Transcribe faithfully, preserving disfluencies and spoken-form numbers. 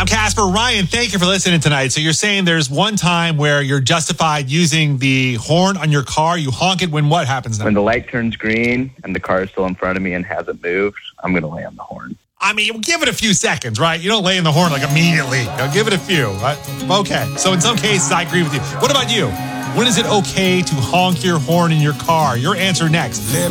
I'm Casper. Ryan, thank you for listening tonight. So you're saying there's one time where you're justified using the horn on your car. You honk it when what happens now? When the light turns green and the car is still in front of me and hasn't moved, I'm going to lay on the horn. I mean, give it a few seconds, right? You don't lay in the horn like immediately. You know, give it a few. Right? Okay. So in some cases, I agree with you. What about you? When is it okay to honk your horn in your car? Your answer next.